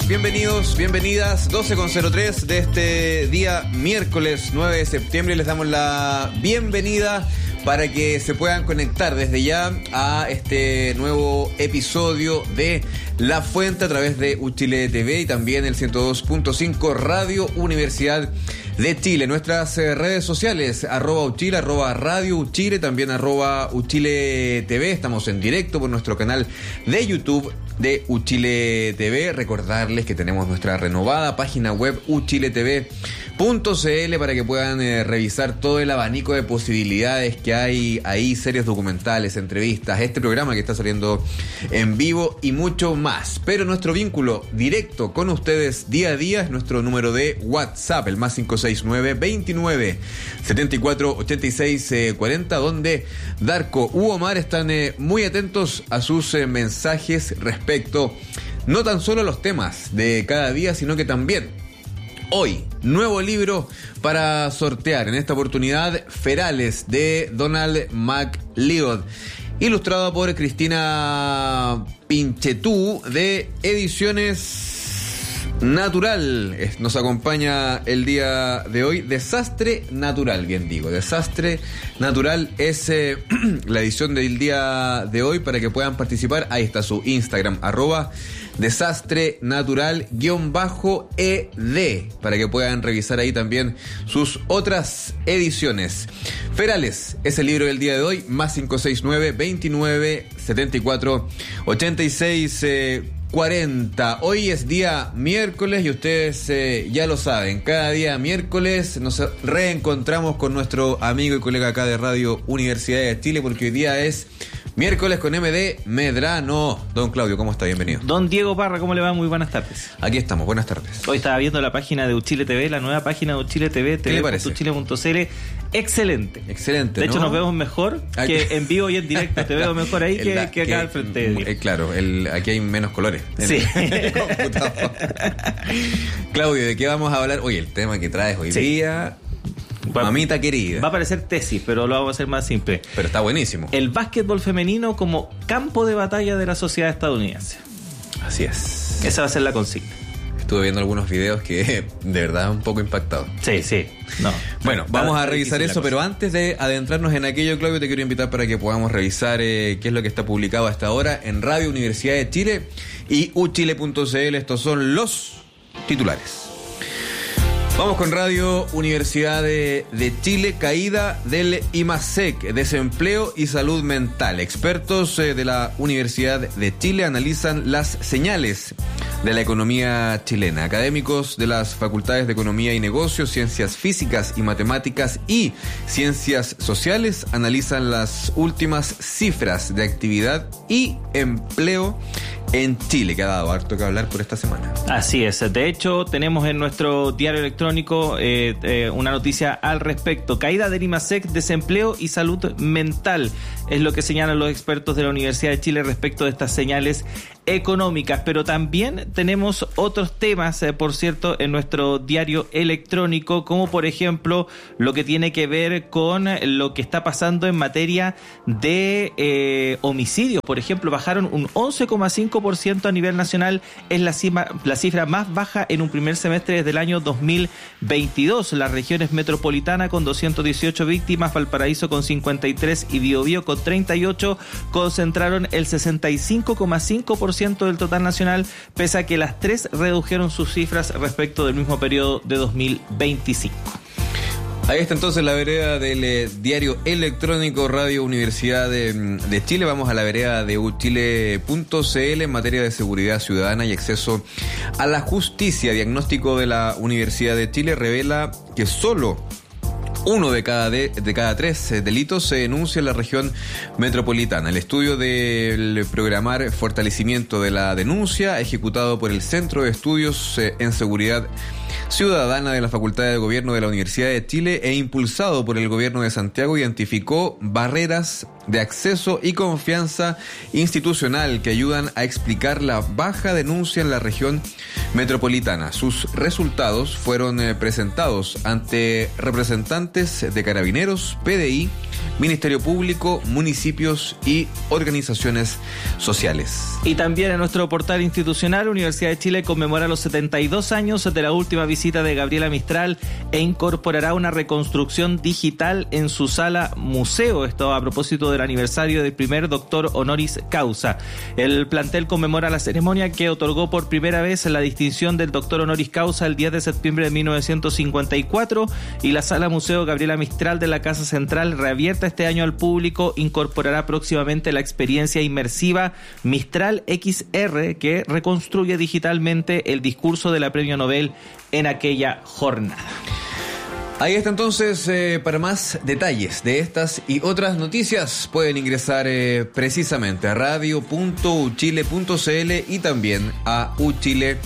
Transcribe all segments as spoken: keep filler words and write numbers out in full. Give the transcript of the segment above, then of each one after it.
bienvenidos, bienvenidas, doce con cero tres de este día miércoles nueve de septiembre. Les damos la bienvenida para que se puedan conectar desde ya a este nuevo episodio de La Fuente a través de Uchile T V y también el ciento dos punto cinco Radio Universidad de Chile. Nuestras eh, redes sociales, arroba Uchile, arroba Radio Uchile, también arroba Uchile T V. Estamos en directo por nuestro canal de YouTube de Uchile T V. Recordarles que tenemos nuestra renovada página web uchile t v punto c l para que puedan eh, revisar todo el abanico de posibilidades que hay ahí, series documentales, entrevistas, este programa que está saliendo en vivo y mucho más. Pero nuestro vínculo directo con ustedes día a día es nuestro número de WhatsApp, el más cinco seis nueve, veintinueve, setenta y cuatro, ochenta y seis, cuarenta, donde Darko u Omar están eh, muy atentos a sus eh, mensajes respecto no tan solo a los temas de cada día, sino que también hoy, nuevo libro para sortear. En esta oportunidad, Ferales, de Donald McLeod, ilustrado por Cristina Pinchetú, de Ediciones Natural. Nos acompaña el día de hoy. Desastre Natural, bien digo. Desastre Natural es eh, la edición del día de hoy para que puedan participar. Ahí está su Instagram, arroba Desastre Natural guión bajo E D, para que puedan revisar ahí también sus otras ediciones. Ferales es el libro del día de hoy, más cinco seis nueve, veintinueve, setenta y cuatro, ochenta y seis, cuarenta. Hoy es día miércoles y ustedes eh, ya lo saben, cada día miércoles nos reencontramos con nuestro amigo y colega acá de Radio Universidad de Chile, porque hoy día es miércoles con M D Medrano. Don Claudio, ¿cómo está? Bienvenido. Don Diego Parra, ¿cómo le va? Muy buenas tardes. Aquí estamos, buenas tardes. Hoy estaba viendo la página de Uchile T V, la nueva página de Uchile T V, ¿Qué le parece? uchile punto c l. Excelente. Excelente, De ¿no? hecho, nos vemos mejor que en vivo y en directo. Te veo mejor ahí que, la, que acá que, al frente. Eh, claro, el, aquí hay menos colores en sí. el computador. Claudio, ¿de qué vamos a hablar? Oye, el tema que traes hoy sí. día... Va, mamita querida. Va a parecer tesis, pero lo vamos a hacer más simple. Pero está buenísimo. El básquetbol femenino como campo de batalla de la sociedad estadounidense. Así es. Esa va a ser la consigna. Estuve viendo algunos videos que de verdad un poco impactado. Sí, sí. No. Bueno, vamos a revisar eso, pero antes de adentrarnos en aquello, Claudio, te quiero invitar para que podamos revisar eh, qué es lo que está publicado hasta ahora en Radio Universidad de Chile y uchile punto c l. Estos son los titulares. Vamos con Radio Universidad de, de Chile. Caída del IMASEC, desempleo y salud mental. Expertos eh, de la Universidad de Chile analizan las señales de la economía chilena. Académicos de las facultades de Economía y Negocios, Ciencias Físicas y Matemáticas y Ciencias Sociales analizan las últimas cifras de actividad y empleo en Chile, que ha dado harto que hablar por esta semana. Así es. De hecho, tenemos en nuestro diario electrónico eh, eh, una noticia al respecto. Caída del IMASEC, desempleo y salud mental. Es lo que señalan los expertos de la Universidad de Chile respecto de estas señales económicas. Pero también tenemos otros temas, eh, por cierto, en nuestro diario electrónico, como por ejemplo lo que tiene que ver con lo que está pasando en materia de eh, homicidios. Por ejemplo, bajaron un once coma cinco por ciento a nivel nacional. Es la cifra, la cifra más baja en un primer semestre desde el año dos mil veintidós. Las regiones metropolitana con doscientas dieciocho víctimas, Valparaíso con cincuenta y tres y Biobío con treinta y ocho concentraron el sesenta y cinco coma cinco por ciento del total nacional, pese a que las tres redujeron sus cifras respecto del mismo periodo de dos mil veinticinco. Ahí está entonces la vereda del eh, diario electrónico Radio Universidad de, de Chile. Vamos a la vereda de uchile punto c l en materia de seguridad ciudadana y acceso a la justicia. Diagnóstico de la Universidad de Chile revela que solo uno de cada, de, de cada tres delitos se denuncia en la región metropolitana. El estudio del programar fortalecimiento de la denuncia, ejecutado por el Centro de Estudios en Seguridad ciudadana de la Facultad de Gobierno de la Universidad de Chile e impulsado por el Gobierno de Santiago, identificó barreras de acceso y confianza institucional que ayudan a explicar la baja denuncia en la región metropolitana. Sus resultados fueron eh, presentados ante representantes de Carabineros, P D I, Ministerio Público, municipios y organizaciones sociales. Y también en nuestro portal institucional, Universidad de Chile conmemora los setenta y dos años de la última visita de Gabriela Mistral e incorporará una reconstrucción digital en su sala museo. Esto a propósito del aniversario del primer doctor honoris causa. El plantel conmemora la ceremonia que otorgó por primera vez la distinción del doctor honoris causa el diez de septiembre de mil novecientos cincuenta y cuatro, y la sala museo Gabriela Mistral de la Casa Central, reabierta este año al público, incorporará próximamente la experiencia inmersiva Mistral X R, que reconstruye digitalmente el discurso de la Premio Nobel en aquella jornada. Ahí está entonces, eh, para más detalles de estas y otras noticias pueden ingresar eh, precisamente a radio punto u chile punto c l y también a u chile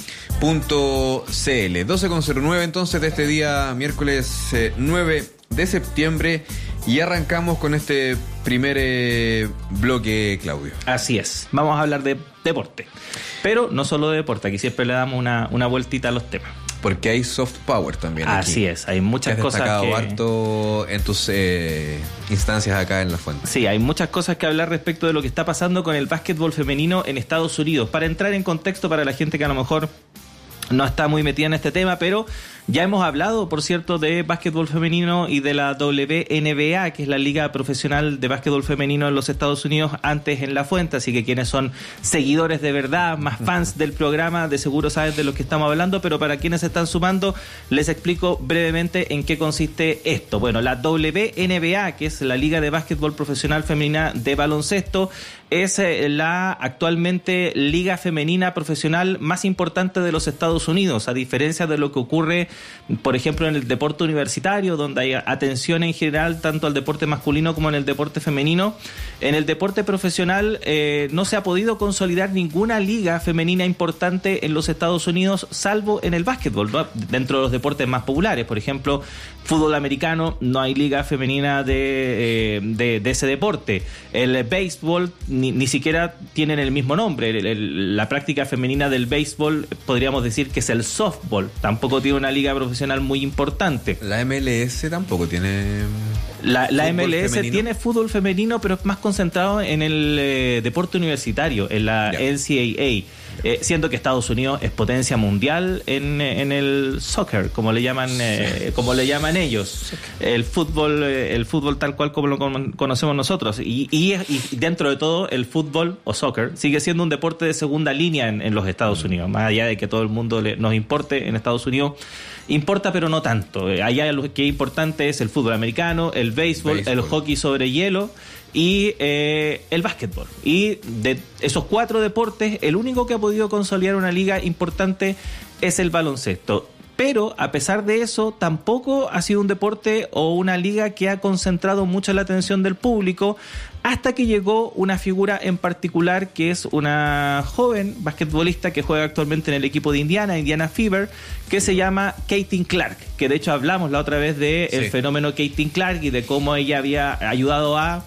punto c l. doce con cero nueve entonces de este día miércoles eh, nueve de septiembre, y arrancamos con este primer eh, bloque, Claudio. Así es, vamos a hablar de deporte, pero no solo de deporte, aquí siempre le damos una, una vueltita a los temas. Porque hay soft power también. Así aquí. es, hay muchas Has cosas destacado que... harto en tus eh, instancias acá en La Fuente. Sí, hay muchas cosas que hablar respecto de lo que está pasando con el básquetbol femenino en Estados Unidos. Para entrar en contexto para la gente que a lo mejor no está muy metida en este tema, pero ya hemos hablado, por cierto, de básquetbol femenino y de la W N B A, que es la Liga Profesional de Básquetbol Femenino en los Estados Unidos, antes en La Fuente, así que quienes son seguidores de verdad, más fans del programa, de seguro saben de lo que estamos hablando, pero para quienes se están sumando, les explico brevemente en qué consiste esto. Bueno, la W N B A, que es la Liga de Básquetbol Profesional Femenina de Baloncesto, es la actualmente liga femenina profesional más importante de los Estados Unidos, a diferencia de lo que ocurre, por ejemplo, en el deporte universitario, donde hay atención en general tanto al deporte masculino como en el deporte femenino. En el deporte profesional eh, no se ha podido consolidar ninguna liga femenina importante en los Estados Unidos, salvo en el básquetbol, ¿no? Dentro de los deportes más populares. Por ejemplo, fútbol americano, no hay liga femenina de, eh, de, de ese deporte. El béisbol Ni, ni siquiera tienen el mismo nombre. El, el, la práctica femenina del béisbol podríamos decir que es el softball. Tampoco tiene una liga profesional muy importante. La M L S tampoco tiene... La, la M L S femenino. Tiene fútbol femenino, pero es más concentrado en el eh, deporte universitario, en la yeah. N C A A. Eh, siendo que Estados Unidos es potencia mundial en, en el soccer, como le llaman eh, como le llaman ellos, el fútbol eh, el fútbol tal cual como lo con, conocemos nosotros, y, y, y dentro de todo el fútbol o soccer sigue siendo un deporte de segunda línea en, en los Estados Unidos, más allá de que todo el mundo le, nos importe. En Estados Unidos importa, pero no tanto. Allá lo que es importante es el fútbol americano, el béisbol, béisbol. el hockey sobre hielo y eh, el básquetbol. Y de esos cuatro deportes, el único que ha podido consolidar una liga importante es el baloncesto. Pero a pesar de eso, tampoco ha sido un deporte o una liga que ha concentrado mucho la atención del público, hasta que llegó una figura en particular, que es una joven basquetbolista que juega actualmente en el equipo de Indiana, Indiana Fever, que se llama Caitlin Clark, que de hecho hablamos la otra vez de sí. el fenómeno Caitlin Clark y de cómo ella había ayudado a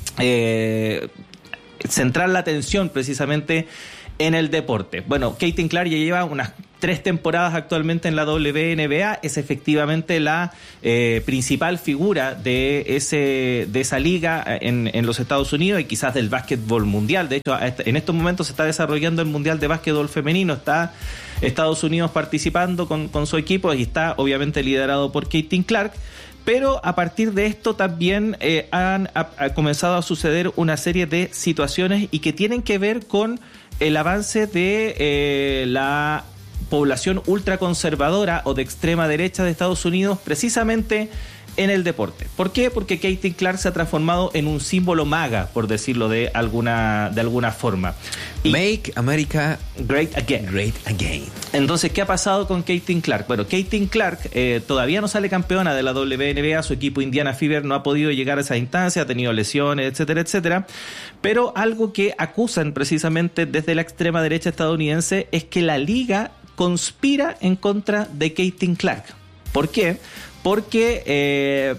eh, centrar la atención precisamente en el deporte. Bueno, Caitlin Clark ya lleva unas tres temporadas actualmente en la W N B A, es efectivamente la eh, principal figura de ese de esa liga en, en los Estados Unidos y quizás del básquetbol mundial. De hecho, en estos momentos se está desarrollando el Mundial de Básquetbol Femenino, está Estados Unidos participando con, con su equipo y está obviamente liderado por Caitlin Clark. Pero a partir de esto también eh, han ha, ha comenzado a suceder una serie de situaciones y que tienen que ver con el avance de eh, la población ultraconservadora o de extrema derecha de Estados Unidos, precisamente en el deporte. ¿Por qué? Porque Caitlin Clark se ha transformado en un símbolo MAGA, por decirlo de alguna de alguna forma. Y Make America Great Again. Great Again. Entonces, ¿qué ha pasado con Caitlin Clark? Bueno, Caitlin Clark eh, todavía no sale campeona de la W N B A, su equipo Indiana Fever no ha podido llegar a esa instancia, ha tenido lesiones, etcétera, etcétera. Pero algo que acusan precisamente desde la extrema derecha estadounidense es que la liga conspira en contra de Caitlin Clark. ¿Por qué? Porque eh,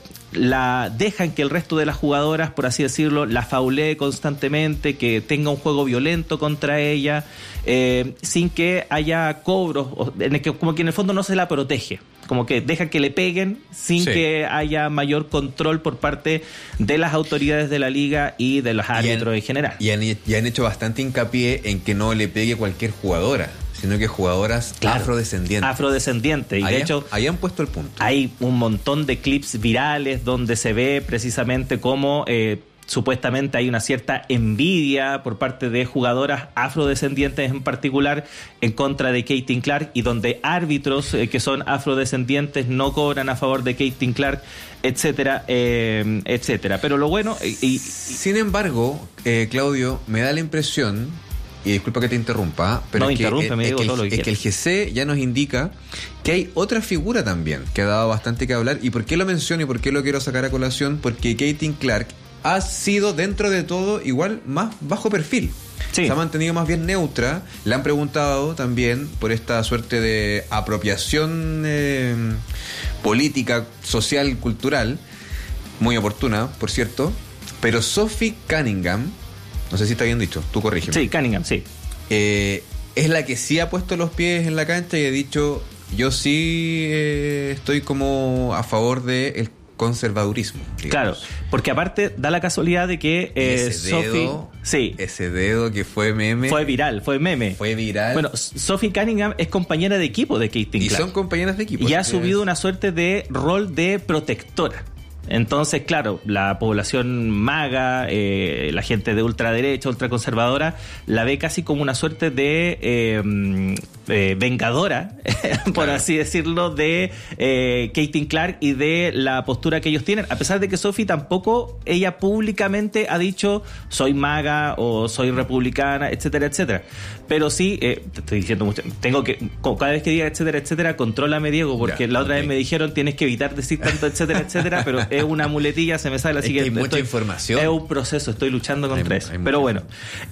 la dejan que el resto de las jugadoras, por así decirlo, la faulee constantemente, que tenga un juego violento contra ella, eh, sin que haya cobros, en el que, como que en el fondo no se la protege. Como que deja que le peguen sin sí. que haya mayor control por parte de las autoridades de la liga y de los árbitros en general. Y han, y han hecho bastante hincapié en que no le pegue cualquier jugadora, sino que jugadoras claro, afrodescendientes. Afrodescendientes. Y ahí, de hecho, ahí han puesto el punto. Hay un montón de clips virales donde se ve precisamente cómo eh, supuestamente hay una cierta envidia por parte de jugadoras afrodescendientes en particular en contra de Caitlin Clark, y donde árbitros eh, que son afrodescendientes no cobran a favor de Caitlin Clark, etcétera, eh, etcétera. Pero lo bueno... Y, y, Sin embargo, eh, Claudio, me da la impresión... Y disculpa que te interrumpa, pero no, es, que, es, me digo que, todo lo que es que el G C ya nos indica que hay otra figura también que ha dado bastante que hablar. ¿Y por qué lo menciono y por qué lo quiero sacar a colación? Porque Caitlin Clark ha sido, dentro de todo, igual más bajo perfil. Sí. Se ha mantenido más bien neutra. Le han preguntado también por esta suerte de apropiación eh, política, social, cultural, muy oportuna, por cierto. Pero Sophie Cunningham, no sé si está bien dicho, tú corrígeme. Sí, Cunningham, sí. Eh, es la que sí ha puesto los pies en la cancha y ha dicho, yo sí eh, estoy como a favor del conservadurismo, digamos. Claro, porque aparte da la casualidad de que eh, ese dedo, Sophie, sí, ese dedo que fue meme, fue viral, fue meme, fue viral. Bueno, Sophie Cunningham es compañera de equipo de Caitlin Clark. Y son compañeras de equipo. Y ha subido una suerte de rol de protectora. Entonces, claro, la población maga, eh, la gente de ultraderecha, ultraconservadora, la ve casi como una suerte de eh, eh, vengadora, por claro. así decirlo, de eh, Caitlin Clark y de la postura que ellos tienen. A pesar de que Sophie tampoco, ella públicamente ha dicho soy maga o soy republicana, etcétera, etcétera. Pero sí, eh, te estoy diciendo mucho, tengo que, cada vez que diga etcétera, etcétera, contrólame, Diego, porque ya, la otra okay. vez me dijeron tienes que evitar decir tanto etcétera, etcétera, pero es una muletilla, se me sale, así es que, que hay mucha estoy, información. Es un proceso, estoy luchando contra hay, eso. hay pero mucha. bueno,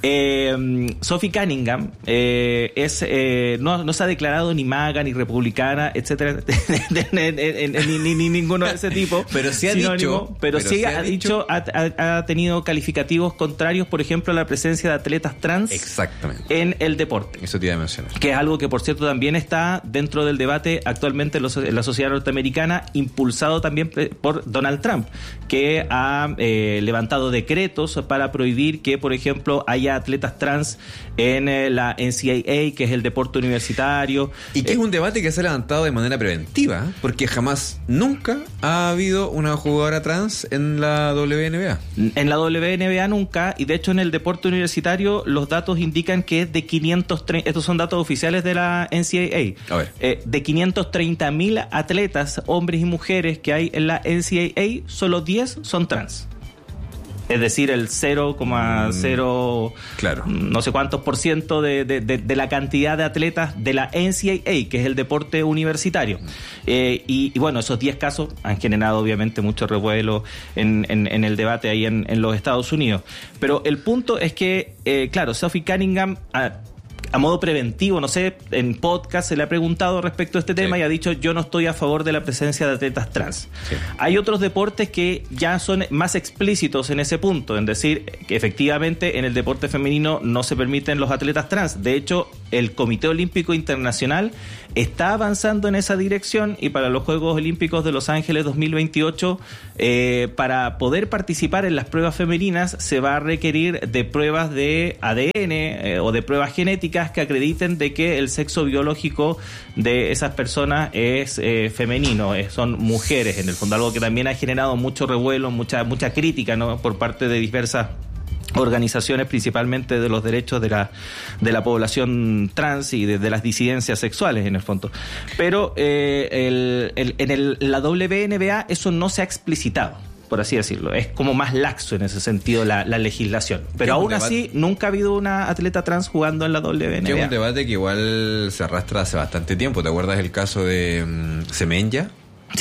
eh, Sophie Cunningham eh, es eh, no, no se ha declarado ni maga, ni republicana, etcétera, ni, ni, ni ninguno de ese tipo. Pero sí ha sinónimo, dicho, pero, pero sí, sí ha, ha dicho, dicho ha, ha, ha tenido calificativos contrarios, por ejemplo, a la presencia de atletas trans. Exactamente. En el deporte. Eso te iba a mencionar. Que es algo que, por cierto, también está dentro del debate actualmente en la sociedad norteamericana, impulsado también por Donald Trump, que ha eh, levantado decretos para prohibir que, por ejemplo, haya atletas trans en eh, la N C A A, que es el deporte universitario. Y que eh, es un debate que se ha levantado de manera preventiva, porque jamás, nunca ha habido una jugadora trans en la W N B A. En la W N B A nunca, y de hecho en el deporte universitario los datos indican que es de quinientos treinta, estos son datos oficiales de la N C A A, a ver. Eh, de quinientos treinta mil atletas, hombres y mujeres que hay en la N C A A, solo diez son trans. Es decir, el cero coma cero claro. no sé cuántos por ciento de, de, de, de la cantidad de atletas de la N C A A, que es el deporte universitario. Eh, y, y bueno, esos diez casos han generado obviamente mucho revuelo en, en, en el debate ahí en, en los Estados Unidos. Pero el punto es que, eh, claro, Sophie Cunningham... A, a modo preventivo, no sé, en podcast se le ha preguntado respecto a este tema sí. y ha dicho yo no estoy a favor de la presencia de atletas trans. Sí. Hay otros deportes que ya son más explícitos en ese punto, en decir que efectivamente en el deporte femenino no se permiten los atletas trans. De hecho, el Comité Olímpico Internacional está avanzando en esa dirección y para los Juegos Olímpicos de Los Ángeles dos mil veintiocho, eh, para poder participar en las pruebas femeninas se va a requerir de pruebas de A D N eh, o de pruebas genéticas que acrediten de que el sexo biológico de esas personas es eh, femenino, eh, son mujeres en el fondo, algo que también ha generado mucho revuelo, mucha mucha crítica, ¿no?, por parte de diversas organizaciones, principalmente de los derechos de la de la población trans y de, de las disidencias sexuales en el fondo. Pero eh, el, el, en el, la W N B A eso no se ha explicitado, por así decirlo. Es como más laxo en ese sentido la, la legislación. Pero aún así, nunca ha habido una atleta trans jugando en la W N B A. Es un debate que igual se arrastra hace bastante tiempo. ¿Te acuerdas el caso de um, Semenya? Sí.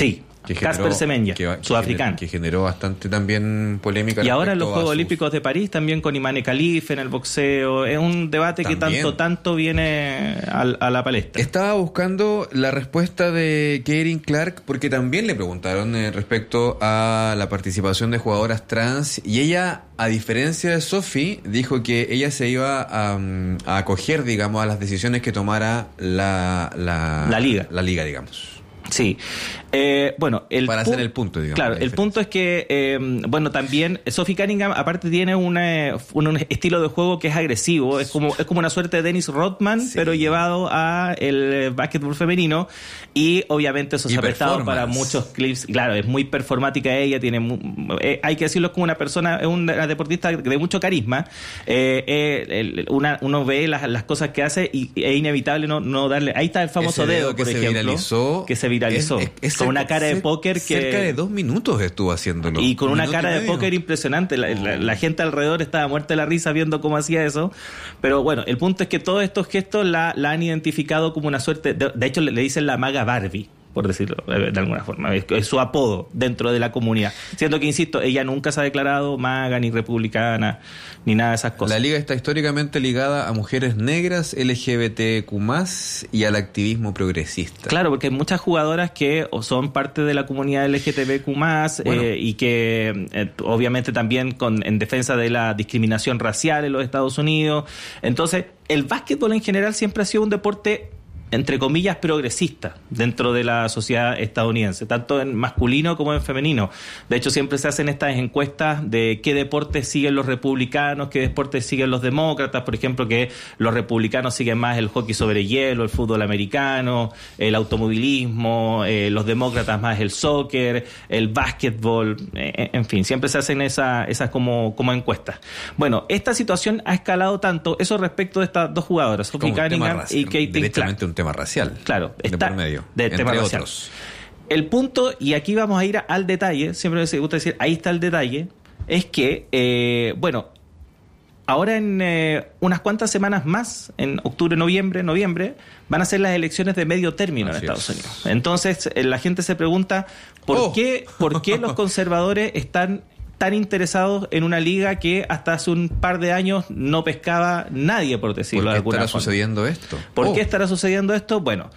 Casper Semenya, que, sudafricano. Que generó bastante también polémica. Y ahora en los Juegos sus... Olímpicos de París también con Imane Khalif en el boxeo. Es un debate también. que tanto tanto viene a, a la palestra. Estaba buscando la respuesta de Keirin Clark porque también le preguntaron eh, respecto a la participación de jugadoras trans y ella, a diferencia de Sophie, dijo que ella se iba a, a acoger, digamos, a las decisiones que tomara la, la, la liga. La liga, digamos. Sí. Eh, bueno, el para hacer el punto, digamos. Claro, el punto es que, eh, bueno, también Sophie Cunningham, aparte, tiene una, un, un estilo de juego que es agresivo. Es como es como una suerte de Dennis Rodman, sí. pero llevado a el básquetbol femenino. Y obviamente eso se ha prestado para muchos clips. Claro, es muy performática ella. Tiene muy, eh, hay que decirlo, es como una persona, es una deportista de mucho carisma. Eh, eh, el, una, uno ve las, las cosas que hace y es inevitable no, no darle. Ahí está el famoso Ese dedo, dedo que por se ejemplo. Viralizó, que se viralizó. Es, es, es con una cara de póker que... Cerca de dos minutos estuvo haciéndolo. Y con una cara de póker impresionante. La, la, la gente alrededor estaba muerta de la risa viendo cómo hacía eso. Pero bueno, el punto es que todos estos gestos la, la han identificado como una suerte... De, de hecho, le, le dicen la maga Barbie, por decirlo de alguna forma. Es, es su apodo dentro de la comunidad. Siendo que, insisto, ella nunca se ha declarado maga, ni republicana, ni nada de esas cosas. La liga está históricamente ligada a mujeres negras, L G B T Q más, y al activismo progresista. Claro, porque hay muchas jugadoras que son parte de la comunidad L G B T Q más, bueno. eh, y que eh, obviamente también con, en defensa de la discriminación racial en los Estados Unidos. Entonces, el básquetbol en general siempre ha sido un deporte, entre comillas, progresista dentro de la sociedad estadounidense, tanto en masculino como en femenino. De hecho, siempre se hacen estas encuestas de qué deportes siguen los republicanos, qué deportes siguen los demócratas. Por ejemplo, que los republicanos siguen más el hockey sobre hielo, el fútbol americano, el automovilismo, eh, los demócratas más el soccer, el básquetbol, eh, en fin, siempre se hacen esa, esas como, como encuestas. Bueno, esta situación ha escalado tanto, eso respecto de estas dos jugadoras, Sophie Cunningham y Caitlin Clark. Un tema racial. Claro, está de por medio, de entre tema otros. Racial. El punto, y aquí vamos a ir al detalle, siempre me gusta decir, ahí está el detalle, es que, eh, bueno, ahora en eh, unas cuantas semanas más, en octubre, noviembre, noviembre, van a ser las elecciones de medio término Así en Estados es. Unidos. Entonces, eh, la gente se pregunta, ¿por oh. qué, por qué los conservadores están tan interesados en una liga que hasta hace un par de años no pescaba nadie, por decirlo de alguna forma? ¿Por qué estará sucediendo esto? ¿Por oh. qué estará sucediendo esto? Bueno,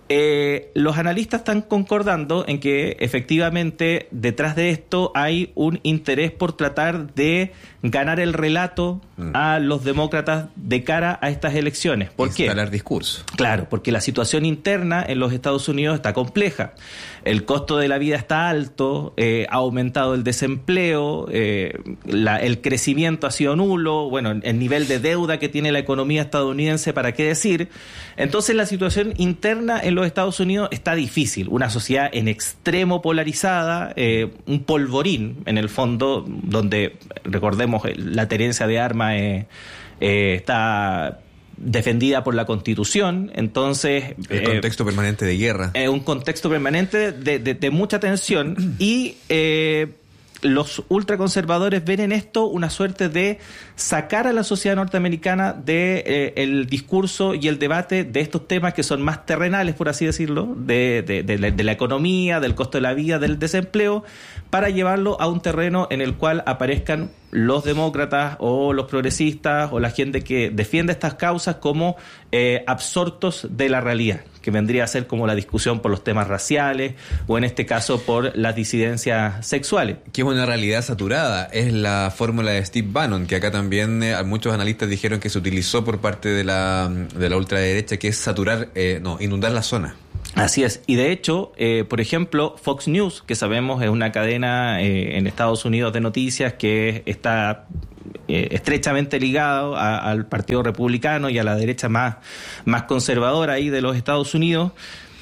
eh, los analistas están concordando en que efectivamente detrás de esto hay un interés por tratar de ganar el relato mm. a los demócratas de cara a estas elecciones. ¿Por qué? Instalar discurso. Claro, porque la situación interna en los Estados Unidos está compleja. El costo de la vida está alto, eh, ha aumentado el desempleo, eh, la, el crecimiento ha sido nulo, bueno, el nivel de deuda que tiene la economía estadounidense, ¿para qué decir? Entonces la situación interna en los Estados Unidos está difícil. Una sociedad en extremo polarizada, eh, un polvorín en el fondo, donde, recordemos, la tenencia de armas eh, eh, está defendida por la Constitución. Entonces, el contexto eh, permanente de guerra. Es eh, un contexto permanente de, de, de mucha tensión y eh, los ultraconservadores ven en esto una suerte de sacar a la sociedad norteamericana de eh, el discurso y el debate de estos temas que son más terrenales, por así decirlo, de, de, de, la, de la economía, del costo de la vida, del desempleo, para llevarlo a un terreno en el cual aparezcan los demócratas o los progresistas o la gente que defiende estas causas como eh, absortos de la realidad, que vendría a ser como la discusión por los temas raciales o en este caso por las disidencias sexuales. Que es una realidad saturada, es la fórmula de Steve Bannon, que acá también eh, muchos analistas dijeron que se utilizó por parte de la, de la ultraderecha, que es saturar, eh, no, inundar la zona. Así es, y de hecho, eh, por ejemplo, Fox News, que sabemos es una cadena eh, en Estados Unidos de noticias que está eh, estrechamente ligado a, al Partido Republicano y a la derecha más, más conservadora ahí de los Estados Unidos,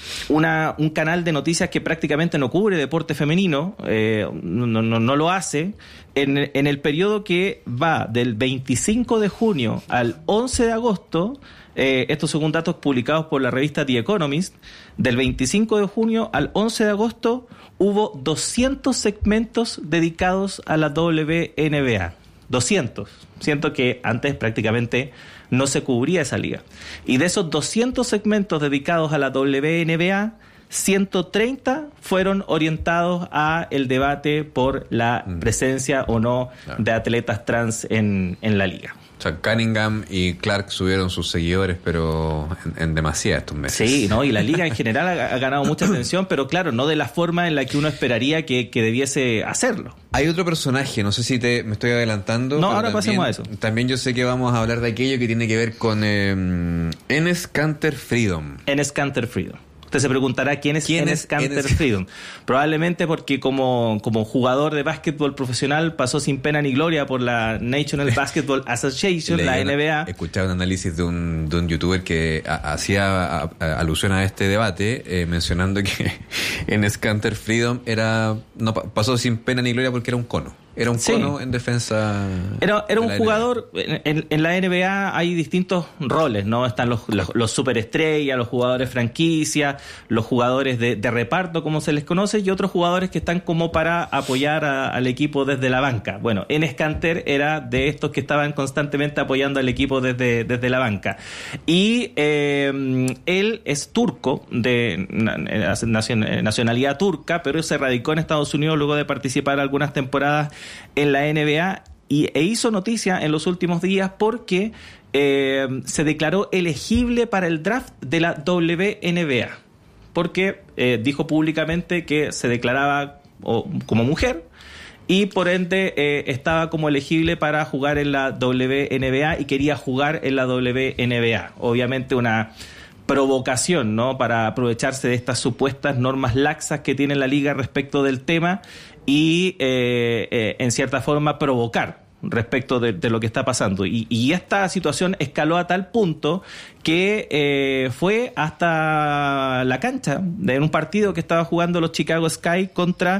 una, un canal de noticias que prácticamente no cubre deporte femenino, eh, no, no, no lo hace, en, en el periodo que va del veinticinco de junio al once de agosto. Eh, estos son datos publicados por la revista The Economist. Del veinticinco de junio al once de agosto hubo doscientos segmentos dedicados a la W N B A. doscientos. Siento que antes prácticamente no se cubría esa liga. Y de esos doscientos segmentos dedicados a la W N B A, ciento treinta fueron orientados a el debate por la presencia o no claro. de atletas trans en, en la liga. O sea, Cunningham y Clark subieron sus seguidores, pero en, en demasía estos meses. Sí, ¿no? Y la liga en general ha, ha ganado mucha atención, pero claro, no de la forma en la que uno esperaría que, que debiese hacerlo. Hay otro personaje, no sé si te me estoy adelantando. No, ahora también, pasemos a eso. También yo sé que vamos a hablar de aquello que tiene que ver con eh, Enes Kanter Freedom. Enes Kanter Freedom. Usted se preguntará quién es ¿Quién Enes es Kanter Enes? Freedom. Probablemente porque como, como jugador de básquetbol profesional pasó sin pena ni gloria por la National Basketball Association, la N B A. Escuchaba un análisis de un, de un youtuber que a, hacía a, a, alusión a este debate, eh, mencionando que Enes Kanter Freedom era no pasó sin pena ni gloria porque era un cono. Era un cono sí. en defensa. Era, era un jugador. En, en la N B A hay distintos roles, ¿no? Están los, los, los superestrellas, los jugadores franquicia, los jugadores de, de reparto, como se les conoce, y otros jugadores que están como para apoyar a, al equipo desde la banca. Bueno, Enes Kanter era de estos que estaban constantemente apoyando al equipo desde, desde la banca. Y eh, él es turco, de nacionalidad turca, pero se radicó en Estados Unidos luego de participar algunas temporadas en la N B A y, e hizo noticia en los últimos días porque eh, se declaró elegible para el draft de la W N B A porque eh, dijo públicamente que se declaraba o, como mujer y por ende eh, estaba como elegible para jugar en la W N B A y quería jugar en la W N B A. Obviamente una provocación, ¿no? Para aprovecharse de estas supuestas normas laxas que tiene la liga respecto del tema y eh, eh, en cierta forma provocar respecto de, de lo que está pasando. Y, y esta situación escaló a tal punto que eh, fue hasta la cancha de, en un partido que estaba jugando los Chicago Sky contra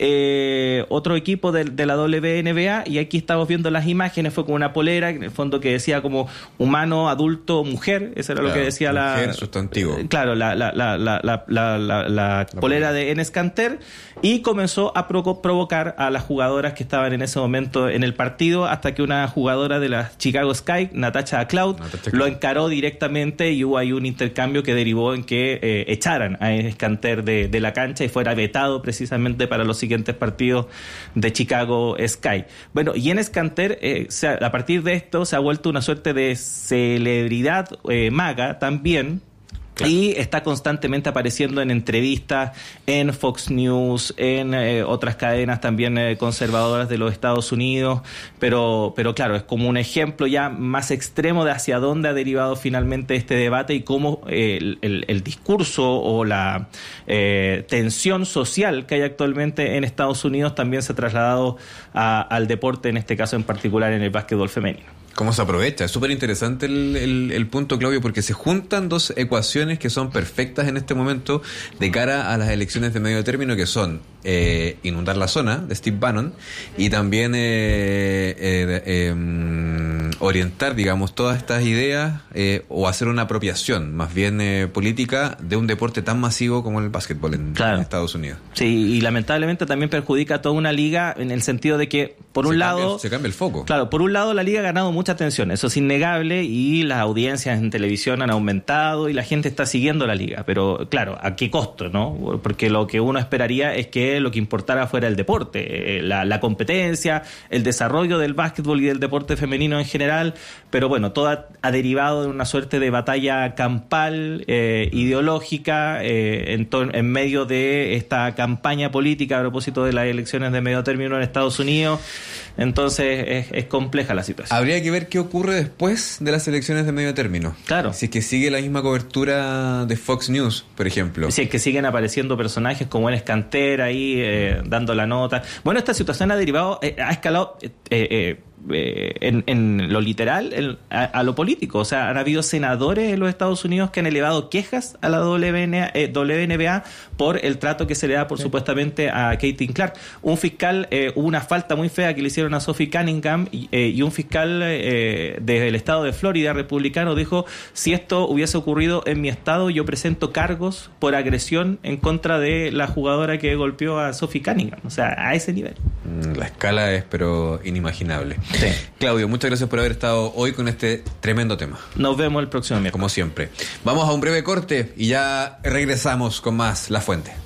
eh, otro equipo de, de la W N B A, y aquí estamos viendo las imágenes. Fue con una polera en el fondo que decía como humano, adulto, mujer. Eso era claro, lo que decía la mujer, sustantivo. Eh, claro, la, la, la, la, la, la, la, la polera de Enes Kanter, y comenzó a pro- provocar a las jugadoras que estaban en ese momento en el partido, hasta que una jugadora de la Chicago Sky, Natasha Cloud, Natasha lo encaró directamente y hubo ahí un intercambio que derivó en que eh, echaran a Enes Kanter de, de la cancha y fuera vetado precisamente para los siguientes partidos de Chicago Sky. Bueno, y Enes Kanter, eh, se, a partir de esto, se ha vuelto una suerte de celebridad eh, maga también. Claro. Y está constantemente apareciendo en entrevistas en Fox News, en eh, otras cadenas también eh, conservadoras de los Estados Unidos, pero, pero claro, es como un ejemplo ya más extremo de hacia dónde ha derivado finalmente este debate y cómo eh, el, el, el discurso o la eh, tensión social que hay actualmente en Estados Unidos también se ha trasladado a, al deporte, en este caso en particular en el básquetbol femenino. ¿Cómo se aprovecha? Es súper interesante el, el, el punto, Claudio, porque se juntan dos ecuaciones que son perfectas en este momento de cara a las elecciones de medio término, que son eh, inundar la zona de Steve Bannon y también eh, eh, eh, orientar, digamos, todas estas ideas eh, o hacer una apropiación más bien eh, política de un deporte tan masivo como el básquetbol en, claro. en Estados Unidos. Sí, y lamentablemente también perjudica a toda una liga en el sentido de que, por un se lado... Cambia, se cambia el foco. Claro, por un lado la liga ha ganado mucho mucha atención, eso es innegable, y las audiencias en televisión han aumentado y la gente está siguiendo la liga, pero claro, ¿a qué costo, no? Porque lo que uno esperaría es que lo que importara fuera el deporte, la, la competencia, el desarrollo del básquetbol y del deporte femenino en general, pero bueno, todo ha, ha derivado de una suerte de batalla campal, eh, ideológica, eh, en, to- en medio de esta campaña política a propósito de las elecciones de medio término en Estados Unidos. Entonces es, es compleja la situación. Habría que ver qué ocurre después de las elecciones de medio término. Claro. Si es que sigue la misma cobertura de Fox News, por ejemplo. Si es que siguen apareciendo personajes como Enes Kanter ahí eh, dando la nota. Bueno, esta situación ha derivado, eh, ha escalado eh, eh, eh, en, en lo literal en, a, a lo político. O sea, han habido senadores en los Estados Unidos que han elevado quejas a la W N A, eh, W N B A por el trato que se le da, por sí. supuestamente, a Caitlin Clark. Un fiscal, eh, hubo una falta muy fea que le hicieron a Sophie Cunningham y, eh, y un fiscal eh, del estado de Florida, republicano, dijo: si esto hubiese ocurrido en mi estado, yo presento cargos por agresión en contra de la jugadora que golpeó a Sophie Cunningham. O sea, a ese nivel. La escala es, pero inimaginable. Sí. Claudio, muchas gracias por haber estado hoy con este tremendo tema. Nos vemos el próximo miércoles. Como siempre. Vamos a un breve corte y ya regresamos con más La Fuente.